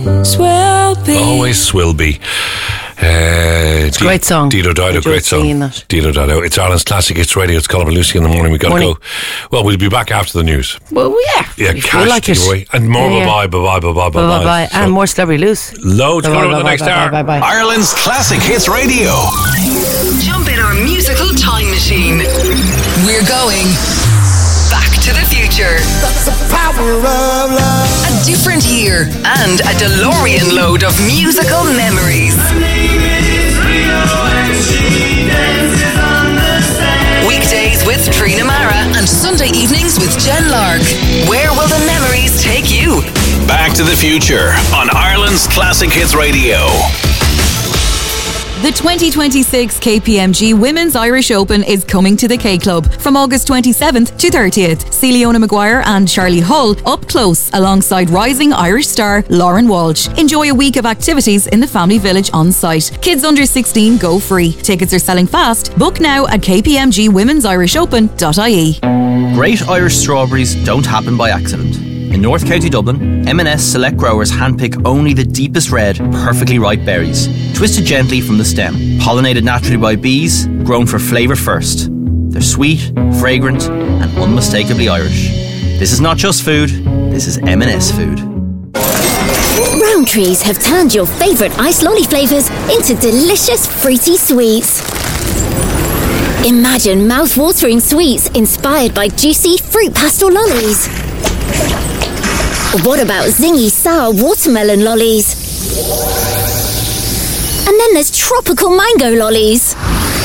Swilby. Always Swilby. It's a great song. Dido Dido, great song. Dido Dido. It's Ireland's Classic Hits Radio. It's Colin and Lucy in the morning. We've got to go. Well, we'll be back after the news. Well, yeah. Yeah, cash like giveaway. And more bye-bye. And more Celebrity Loose. Loads coming up in the next hour. Bye. Ireland's Classic Hits Radio. Jump in our musical time machine. We're going back to the future. That's the power of love. A different year and a DeLorean load of musical memories. Weekdays with Trina Mara and Sunday evenings with Jen Lark. Where will the memories take you? Back to the Future on Ireland's Classic Hits Radio. The 2026 KPMG Women's Irish Open is coming to the K Club from August 27th to 30th. See Leona Maguire and Charlie Hull up close alongside rising Irish star Lauren Walsh. Enjoy a week of activities in the family village on site. Kids under 16 go free. Tickets are selling fast. Book now at kpmgwomen'sIrishopen.ie. Great Irish strawberries don't happen by accident. In North County Dublin, M&S select growers handpick only the deepest red, perfectly ripe berries, twisted gently from the stem, pollinated naturally by bees, grown for flavour first. They're sweet, fragrant and unmistakably Irish. This is not just food, this is M&S food. Rowntrees have turned your favourite ice lolly flavours into delicious fruity sweets. Imagine mouth-watering sweets inspired by juicy fruit pastel lollies. What about zingy sour watermelon lollies? And then there's tropical mango lollies.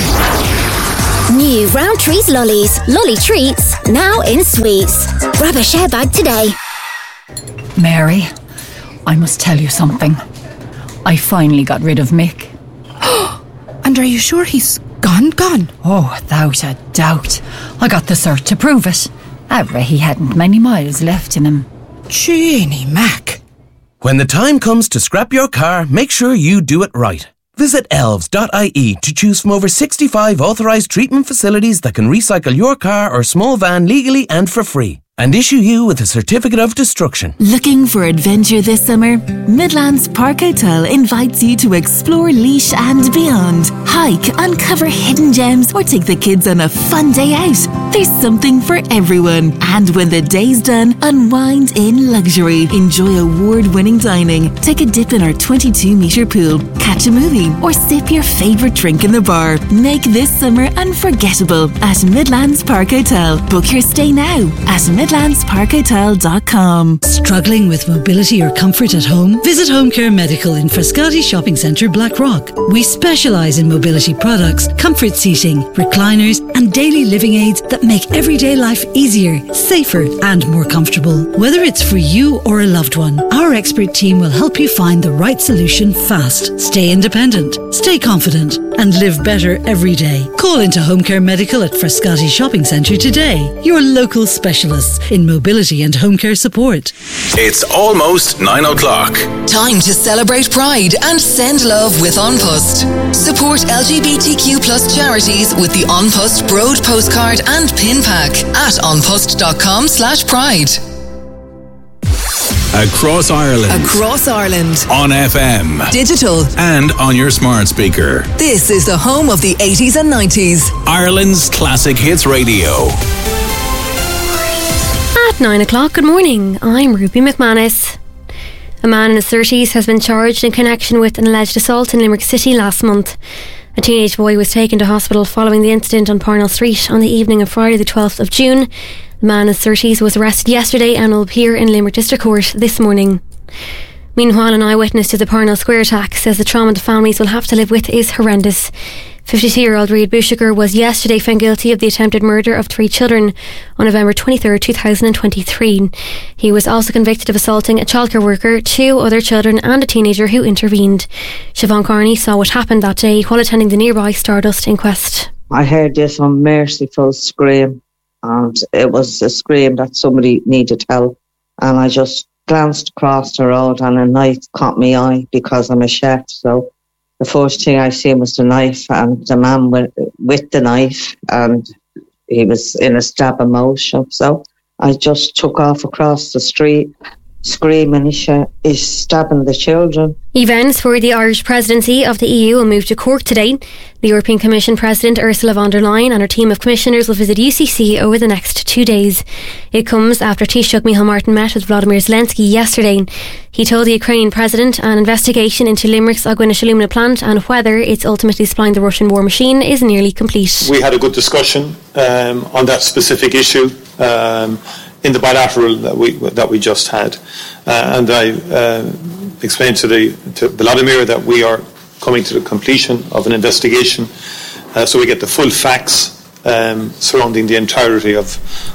New Rowntrees lollies, lolly treats, now in sweets. Grab a share bag today. Mary, I must tell you something. I finally got rid of Mick. And are you sure he's gone? Oh, without a doubt. I got the cert to prove it. However, he hadn't many miles left in him. Jeannie Mac. When the time comes to scrap your car, make sure you do it right. Visit elves.ie to choose from over 65 authorised treatment facilities that can recycle your car or small van legally and for free, and issue you with a certificate of destruction. Looking for adventure this summer? Midlands Park Hotel invites you to explore Laois and beyond. Hike, uncover hidden gems, or take the kids on a fun day out. There's something for everyone. And when the day's done, unwind in luxury. Enjoy award-winning dining. Take a dip in our 22-metre pool. Catch a movie or sip your favourite drink in the bar. Make this summer unforgettable at Midlands Park Hotel. Book your stay now at midlandsparkhotel.com. Struggling with mobility or comfort at home? Visit Home Care Medical in Frascati Shopping Centre, Blackrock. We specialise in mobility products, comfort seating, recliners and daily living aids that make everyday life easier, safer and more comfortable. Whether it's for you or a loved one, our expert team will help you find the right solution fast. Stay independent, stay confident and live better every day. Call into Home Care Medical at Frascati Shopping Centre today. Your local specialists in mobility and home care support. It's almost 9 o'clock. Time to celebrate Pride and send love with An Post. Support LGBTQ+ charities with the An Post Broad postcard and pin pack at anpost.com/pride. Across Ireland. On FM. digital. And on your smart speaker. This is the home of the 80s and 90s. Ireland's Classic Hits Radio. At 9 o'clock, good morning. I'm Ruby McManus. A man in his 30s has been charged in connection with an alleged assault in Limerick City last month. A teenage boy was taken to hospital following the incident on Parnell Street on the evening of Friday the 12th of June. The man in his 30s was arrested yesterday and will appear in Limerick District Court this morning. Meanwhile, an eyewitness to the Parnell Square attack says the trauma the families will have to live with is horrendous. 52-year-old Reid Bushaker was yesterday found guilty of the attempted murder of 3 children on November 23, 2023. He was also convicted of assaulting a childcare worker, 2 other children and a teenager who intervened. Siobhan Carney saw what happened that day while attending the nearby Stardust inquest. I heard this unmerciful scream, and it was a scream that somebody needed help, and I just glanced across the road and a knife caught my eye because I'm a chef, so the first thing I seen was the knife and the man with the knife, and he was in a stab of motion. So I just took off across the street screaming, he's stabbing the children. Events for the Irish presidency of the EU will move to Cork today. The European Commission President Ursula von der Leyen and her team of commissioners will visit UCC over the next 2 days. It comes after Taoiseach Micheál Martin met with Vladimir Zelensky yesterday. He told the Ukrainian president an investigation into Limerick's Agwinish alumina plant and whether it's ultimately supplying the Russian war machine is nearly complete. We had a good discussion on that specific issue in the bilateral that we just had, and I explained to Vladimir that we are coming to the completion of an investigation, so we get the full facts surrounding the entirety of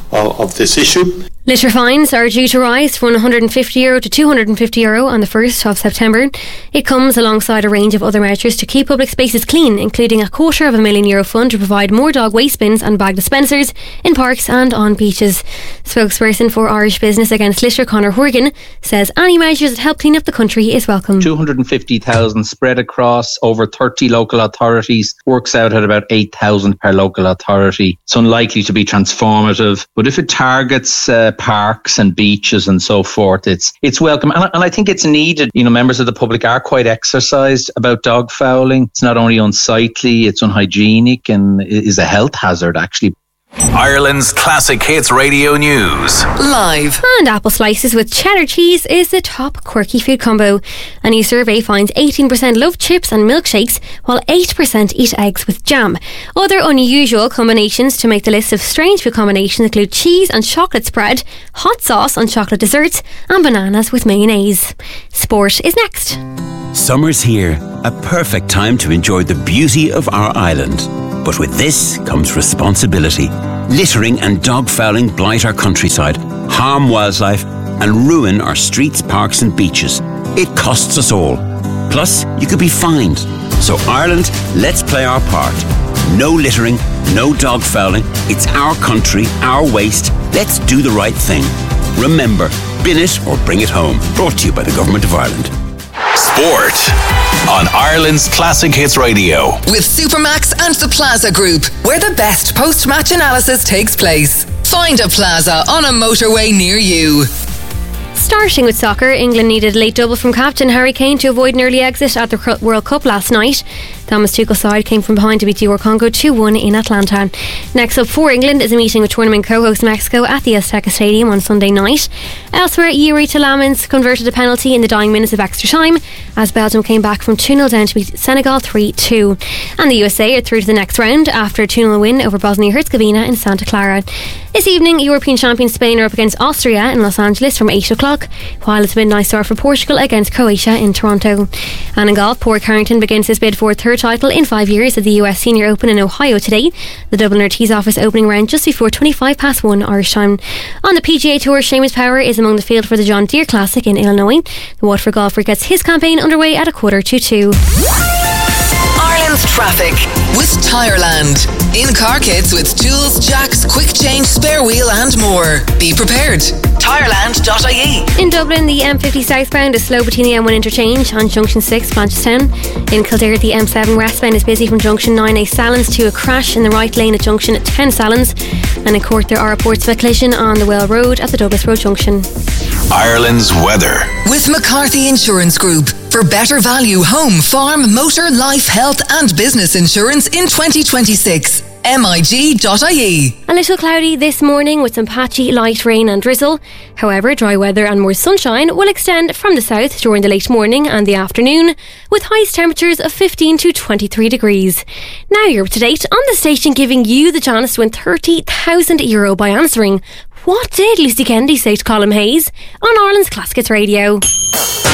this issue. Litter fines are due to rise from €150 to €250 on the 1st of September. It comes alongside a range of other measures to keep public spaces clean, including a €250,000 fund to provide more dog waste bins and bag dispensers in parks and on beaches. Spokesperson for Irish Business Against Litter, Conor Horgan, says any measures that help clean up the country is welcome. 250,000 spread across over 30 local authorities works out at about 8,000 per local authority. It's unlikely to be transformative, but if it targets parks and beaches and so forth, it's welcome, and I think it's needed. You know, members of the public are quite exercised about dog fouling. It's not only unsightly, it's unhygienic and is a health hazard actually. Ireland's Classic Hits Radio News. Live. And apple slices with cheddar cheese is the top quirky food combo. A new survey finds 18% love chips and milkshakes, while 8% eat eggs with jam. Other unusual combinations to make the list of strange food combinations include cheese and chocolate spread, hot sauce on chocolate desserts, and bananas with mayonnaise. Sport is next. Summer's here, a perfect time to enjoy the beauty of our island. But with this comes responsibility. Littering and dog fouling blight our countryside, harm wildlife, and ruin our streets, parks and beaches. It costs us all. Plus, you could be fined. So Ireland, let's play our part. No littering, no dog fouling. It's our country, our waste. Let's do the right thing. Remember, bin it or bring it home. Brought to you by the Government of Ireland. Sport on Ireland's Classic Hits Radio. With Supermax and the Plaza Group, where the best post-match analysis takes place. Find a Plaza on a motorway near you. Starting with soccer, England needed a late double from captain Harry Kane to avoid an early exit at the World Cup last night. Thomas Tuchel's side came from behind to beat DR Congo 2-1 in Atlanta. Next up for England is a meeting with tournament co-host Mexico at the Azteca Stadium on Sunday night. Elsewhere, Yuri Tielemans converted a penalty in the dying minutes of extra time as Belgium came back from 2-0 down to beat Senegal 3-2. And the USA are through to the next round after a 2-0 win over Bosnia-Herzegovina in Santa Clara. This evening, European champion Spain are up against Austria in Los Angeles from 8 o'clock, while it's a midnight start for Portugal against Croatia in Toronto. And in golf, Padraig Harrington begins his bid for a third title in 5 years at the US Senior Open in Ohio today. The Dubliner tees off his opening round just before 1 Irish time. On the PGA Tour, Seamus Power is among the field for the John Deere Classic in Illinois. The Waterford golfer gets his campaign underway at 1:45. Ireland's traffic with Tireland. In-car kits with tools, jacks, quick change, spare wheel and more. Be prepared. Tireland.ie. In Dublin, the M50 southbound is slow between the M1 interchange on Junction 6, Blanchetown. In Kildare, the M7 westbound is busy from Junction 9A Sallins to a crash in the right lane at Junction 10 Sallins. And in Cork, there are reports of a collision on the Well Road at the Douglas Road Junction. Ireland's weather. With McCarthy Insurance Group. For better value home, farm, motor, life, health and business insurance in 2026. MIG.ie. A little cloudy this morning with some patchy light rain and drizzle. However, dry weather and more sunshine will extend from the south during the late morning and the afternoon, with highest temperatures of 15 to 23 degrees. Now you're up to date on the station, giving you the chance to win €30,000 by answering, what did Lucy Kennedy say to Colin Hayes on Ireland's Classic Hits Radio?